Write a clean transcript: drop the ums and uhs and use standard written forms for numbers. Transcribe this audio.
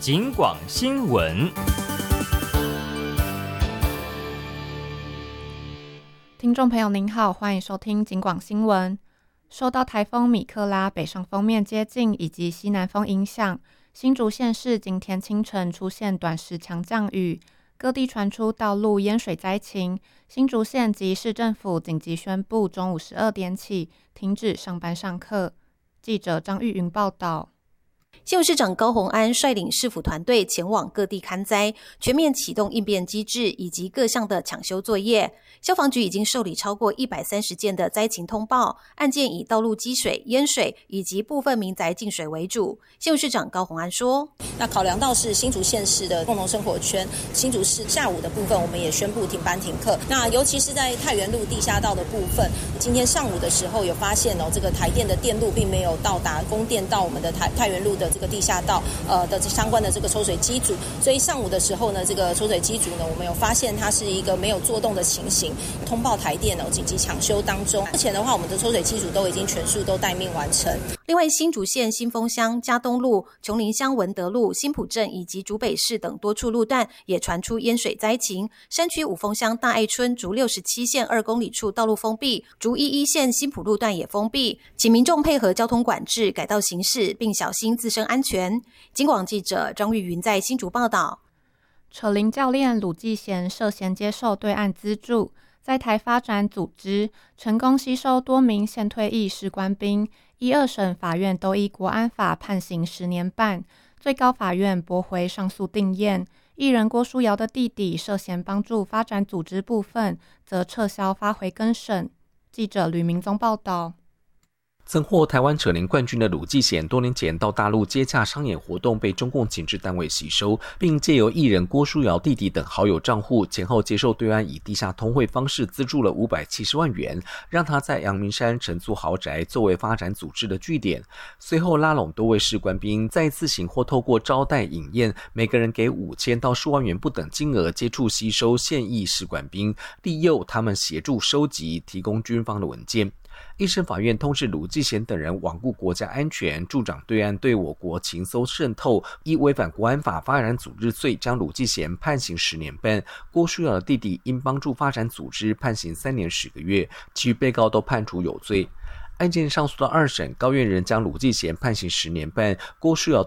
警广新闻。 听众朋友您好，欢迎收听警广新闻。受到台风米克拉北上锋面接近以及西南风影响，新竹县市今天清晨出现短时强降雨，各地传出道路淹水灾情。新竹县及市政府紧急宣布中午12点起停止上班上课。记者张玉云报道。 县市长高虹安率领市府团队前往各地勘灾，全面启动应变机制以及各项的抢修作业。消防局已经受理超过130件的灾情通报，案件以道路积水、淹水以及部分民宅进水为主。县市长高虹安说：“ 那考量到是新竹县市的共同生活圈，新竹市下午的部分我们也宣布停班停课。那尤其是在太原路地下道的部分，今天上午的时候有发现这个台电的电路并没有到达供电到我们的太原路的这个地下道的相关的这个抽水机组，所以上午的时候呢，这个抽水机组呢，我们有发现它是一个没有作动的情形，通报台电紧急抢修当中。目前的话，我们的抽水机组都已经全数都待命完成。 另外，新竹县新丰乡、嘉东路、琼林乡文德路、新浦镇以及竹北市等多处路段也传出淹水灾情。山区五峰乡大爱村竹67线2公里处道路封闭，竹11线新浦路段也封闭，请民众配合交通管制，改道行驶，并小心自身安全。警广记者张玉云在新竹报道。 扯铃教练鲁继贤涉嫌接受对岸资助，在台发展组织成功吸收多名现退役士官兵，1、2审法院都依国安法判刑10年半，最高法院驳回上诉定谳。艺人郭书瑶的弟弟涉嫌帮助发展组织部分，则撤销发回更审。记者吕明宗报道。 曾获台湾扯铃冠军的鲁继贤多年前到大陆接洽商演活动，被中共情治单位吸收，并借由艺人郭书瑶弟弟等好友账户，前后接受对岸以地下通汇方式资助了570万元，让他在阳明山承租豪宅作为发展组织的据点。随后拉拢多位士官兵，再自行或透过招待饮宴，每个人给5000到10万元不等金额，接触吸收现役士官兵，利诱他们协助收集、提供军方的文件。一审法院通知鲁继贤等人罔顾国家安全，助长对岸对我国情搜渗透，依违反国安法发展组织罪，将鲁继贤判刑10年半。郭书瑶的弟弟因帮助发展组织判刑3年10个月，其余被告都判处有罪。案件上诉到2审，高院仍将鲁继贤判刑10年半，郭书瑶